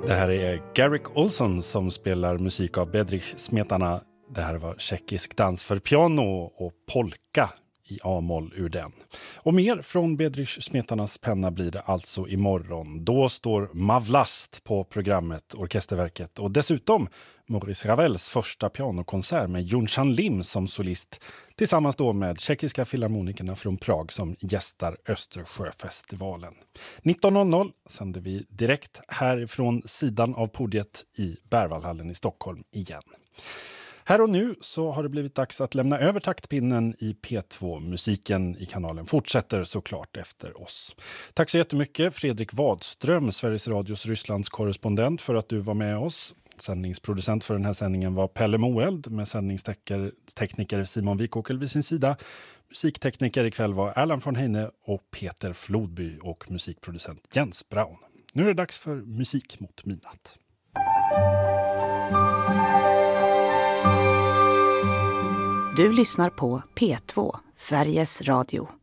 Det här är Garrick Olson som spelar musik av Bedřich Smetana. Det här var tjeckisk dans för piano och polka i A-moll ur den. Och mer från Bedřich Smetanas penna blir det alltså imorgon. Då står Mavlast på programmet, orkesterverket. Och dessutom Maurice Ravels första pianokonsert med Jonshan Lim som solist. Tillsammans då med tjeckiska filharmonikerna från Prag som gästar Östersjöfestivalen. 19.00 sänder vi direkt härifrån sidan av podiet i Berwaldhallen i Stockholm igen. Här och nu så har det blivit dags att lämna över taktpinnen i P2. Musiken i kanalen fortsätter såklart efter oss. Tack så jättemycket Fredrik Wadström, Sveriges Radios Rysslands korrespondent, för att du var med oss. Sändningsproducent för den här sändningen var Pelle Moeld med sändningstekniker Simon Wikåkel vid sin sida. Musiktekniker ikväll var Erland von Heine och Peter Flodby och musikproducent Jens Braun. Nu är det dags för musik mot midnatt. Du lyssnar på P2, Sveriges Radio.